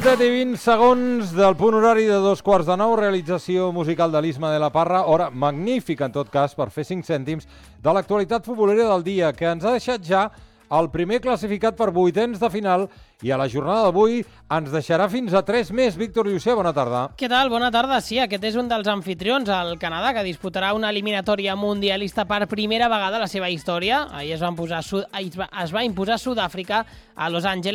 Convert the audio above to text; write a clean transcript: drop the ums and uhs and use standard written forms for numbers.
7 i 20 segons del punt horari de 8:45, realització musical de l'Isma de la Parra, hora magnífica en tot cas per fer 5 cèntims de l'actualitat futbolera del dia, que ens ha deixat ja el primer classificat per vuitens de final i a la jornada d'avui ens deixarà fins a 3 més. Víctor Llucé, bona tarda. Què tal? Bona tarda. Sí, aquest és un dels anfitrions, el Canadà, que disputarà una eliminatòria mundialista per primera vegada a la seva història. Ahir es va imposar Sud-àfrica a Los Angeles.